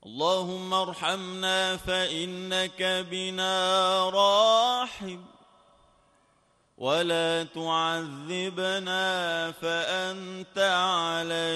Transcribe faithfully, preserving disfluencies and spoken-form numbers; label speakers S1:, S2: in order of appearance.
S1: اللهم ارحمنا فإنك بنا راحم، ولا تعذبنا فأنت علينا